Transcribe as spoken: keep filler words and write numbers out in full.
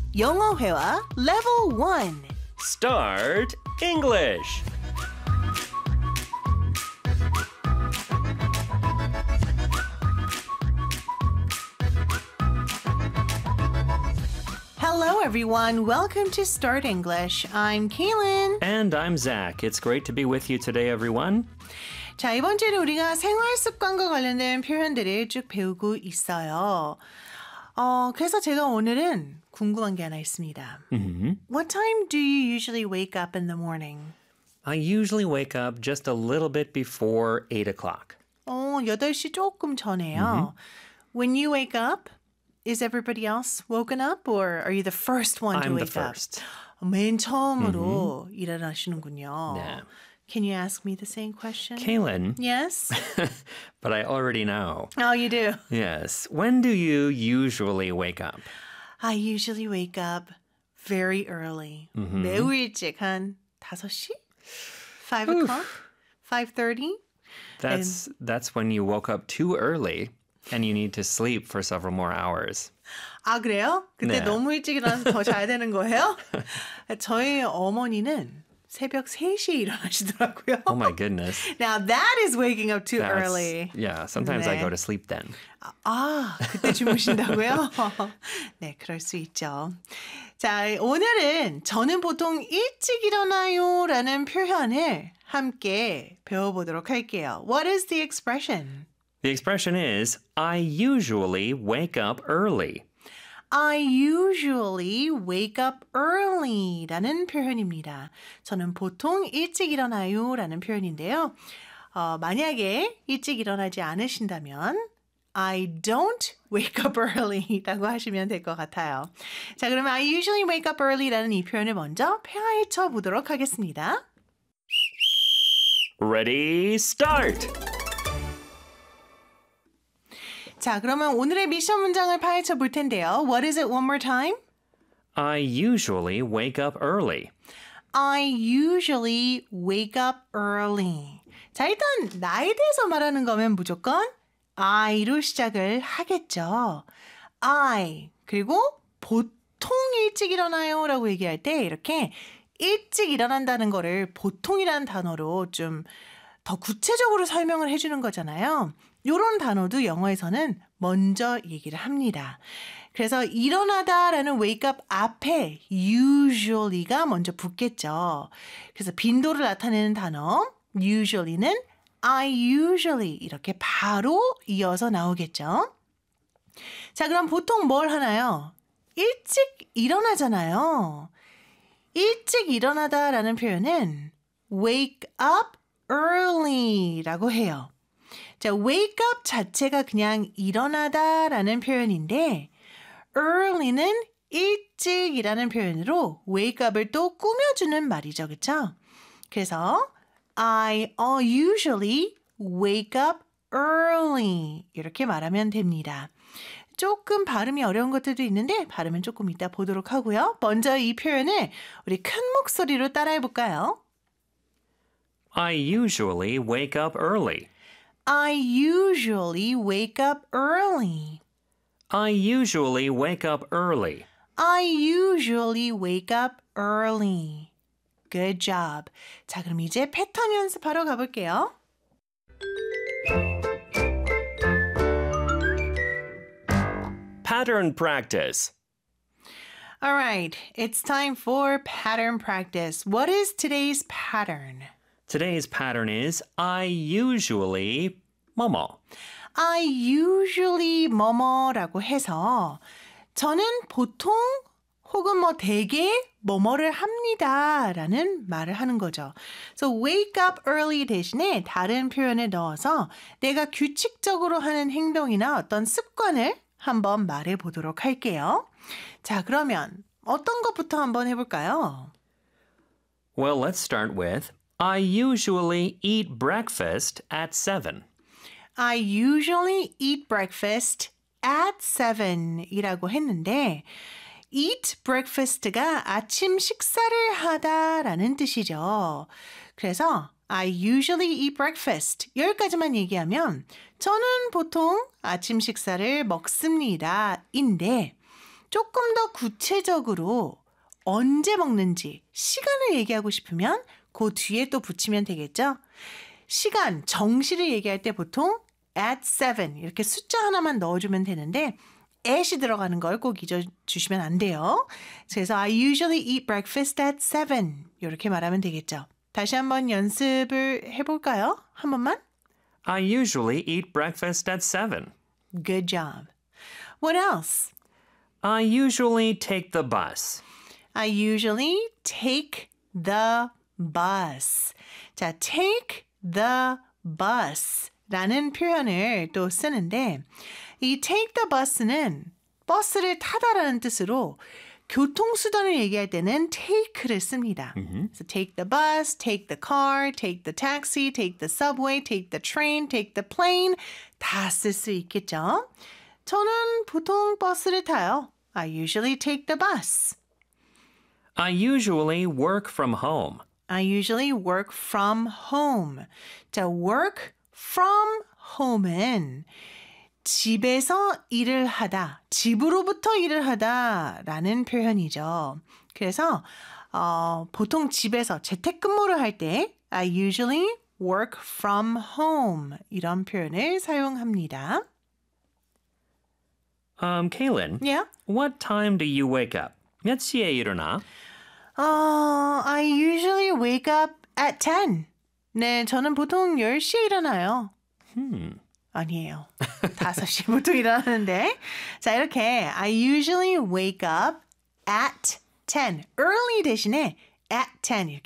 영어회화 Level one. Start English. Hello, everyone. Welcome to Start English. I'm Kaylin. And I'm Zach. It's great to be with you today, everyone. 자, 이번 주에는 우리가 생활 습관과 관련된 표현들을 쭉 배우고 있어요. 어, 그래서 제가 오늘은 궁금한 게 하나 있습니다. Mm-hmm. What time do you usually wake up in the morning? I usually wake up just a little bit before eight o'clock. 어, 여덟 시 조금 전에요. When you wake up, is everybody else woken up or are you the first one to I'm the wake up? first. 맨 처음으로 일어나시는군요. 네. Can you ask me the same question? Kaylin, Yes? but I already know. Oh, you do? Yes. When do you usually wake up? I usually wake up very early. 매우 일찍 한 다섯 시? five o'clock? five thirty? That's that's when you woke up too early and you need to sleep for several more hours. 아, 그래요? 그때 네. 너무 일찍 일어나서 더 자야 되는 거예요? 저희 어머니는 새벽 세 시에 일어나시더라고요. Oh my goodness. Now that is waking up too That's- early. Yeah, sometimes I 네. go to sleep then. 아, 그때 주무신다고요? 네, 그럴 수 있죠. 자, 오늘은 저는 보통 일찍 일어나요 라는 표현을 함께 배워보도록 할게요. What is the expression? The expression is, I usually wake up early. I usually wake up early 라는 표현입니다. 저는 보통 일찍 일어나요 라는 표현인데요. 어, 만약에 일찍 일어나지 않으신다면 I don't wake up early 라고 하시면 될 것 같아요. 자, 그러면 I usually wake up early 라는 이 표현을 먼저 폐하쳐 보도록 하겠습니다. Ready, start! 자, 그러면 오늘의 미션 문장을 파헤쳐 볼 텐데요. What is it one more time? I usually wake up early. I usually wake up early. 자, 일단 나에 대해서 말하는 거면 무조건 I로 시작을 하겠죠. I, 그리고 보통 일찍 일어나요 라고 얘기할 때 이렇게 일찍 일어난다는 거를 보통이라는 단어로 좀 더 구체적으로 설명을 해주는 거잖아요. 이런 단어도 영어에서는 먼저 얘기를 합니다. 그래서 일어나다라는 wake up 앞에 usually가 먼저 붙겠죠. 그래서 빈도를 나타내는 단어 usually는 I usually 이렇게 바로 이어서 나오겠죠. 자, 그럼 보통 뭘 하나요? 일찍 일어나잖아요. 일찍 일어나다라는 표현은 wake up early라고 해요. 자, wake up 자체가 그냥 일어나다라는 표현인데 early는 일찍이라는 표현으로 wake up을 또 꾸며주는 말이죠. 그렇죠? 그래서 I uh, usually wake up early 이렇게 말하면 됩니다. 조금 발음이 어려운 것들도 있는데 발음은 조금 이따 보도록 하고요. 먼저 이 표현을 우리 큰 목소리로 따라해 볼까요? I usually wake up early. I usually wake up early. I usually wake up early. I usually wake up early. Good job. 자, 그럼 이제 패턴 연습하러 가볼게요. Pattern practice. All right, it's time for pattern practice. What is today's pattern? Today's pattern is I usually 뭐뭐. I usually 뭐뭐라고 해서 저는 보통 혹은 뭐 대개 뭐뭐를 합니다 라는 말을 하는 거죠. So wake up early 대신에 다른 표현을 넣어서 내가 규칙적으로 하는 행동이나 어떤 습관을 한번 말해 보도록 할게요. 자, 그러면 어떤 것부터 한번 해볼까요? Well, let's start with I usually eat breakfast at seven. I usually eat breakfast at seven 이라고 했는데 eat breakfast가 아침 식사를 하다라는 뜻이죠. 그래서 I usually eat breakfast 여기까지만 얘기하면 저는 보통 아침 식사를 먹습니다 인데 조금 더 구체적으로 언제 먹는지 시간을 얘기하고 싶으면 그 뒤에 또 붙이면 되겠죠? 시간, 정시를 얘기할 때 보통 at seven 이렇게 숫자 하나만 넣어주면 되는데 at이 들어가는 걸 꼭 잊어주시면 안 돼요. 그래서 I usually eat breakfast at seven 이렇게 말하면 되겠죠. 다시 한번 연습을 해볼까요? 한 번만. I usually eat breakfast at seven. Good job. What else? I usually take the bus. I usually take the bus. 자, take the bus 라는 표현을 또 쓰는데 이 take the bus는 버스를 타다라는 뜻으로 교통수단을 얘기할 때는 take를 씁니다. Mm-hmm. So take the bus, take the car, take the taxi, take the subway, take the train, take the plane 다 쓸 수 있겠죠. 저는 보통 버스를 타요. I usually take the bus. I usually work from home. I usually work from home. 자, work from home은 집에서 일을 하다, 집으로부터 일을 하다라는 표현이죠. 그래서 어, 보통 집에서 재택근무를 할 때 I usually work from home 이런 표현을 사용합니다. Um, Kaylin, Yeah. what time do you wake up? 몇 시에 일어나? 어, I usually wake up at ten. 네, 저는 보통 열 시에 일어나요. Hmm. 아니에요. 다섯 시에 보통 일어나는데. 자, 이렇게 I usually wake up at ten. early 대신에 at ten 이렇게